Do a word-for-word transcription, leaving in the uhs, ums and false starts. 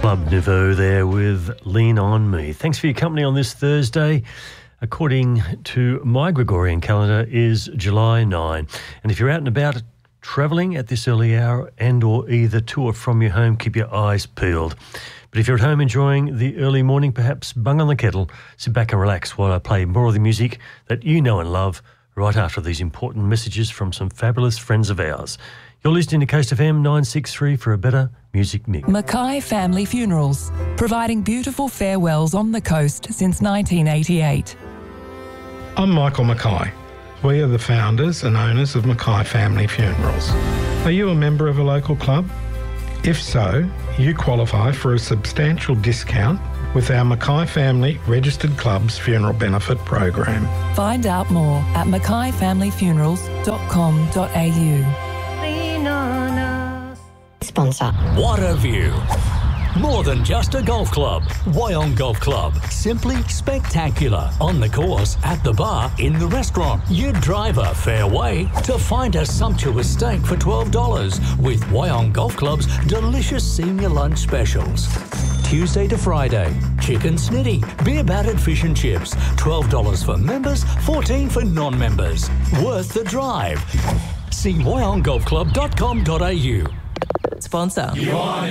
Club Nouveau there with Lean On Me. Thanks for your company on this Thursday. According to my Gregorian calendar, is July ninth. And if you're out and about travelling at this early hour and or either to or from your home, keep your eyes peeled. But if you're at home enjoying the early morning, perhaps bung on the kettle, sit back and relax while I play more of the music that you know and love right after these important messages from some fabulous friends of ours. You're listening to Coast F M nine sixty-three for a better music mix. Mackay Family Funerals, providing beautiful farewells on the coast since nineteen eighty-eight. I'm Michael Mackay. We are the founders and owners of Mackay Family Funerals. Are you a member of a local club? If so, you qualify for a substantial discount with our Mackay Family Registered Clubs Funeral Benefit Program. Find out more at mackay family funerals dot com dot a u. Sponsor. What a view. More than just a golf club. Wyong Golf Club. Simply spectacular. On the course, at the bar, in the restaurant. You drive a fair way to find a sumptuous steak for twelve dollars with Wyong Golf Club's delicious senior lunch specials. Tuesday to Friday. Chicken snitty, beer battered fish and chips. twelve dollars for members, fourteen dollars for non-members. Worth the drive. See wyong golf club dot com dot a u. Sponsor.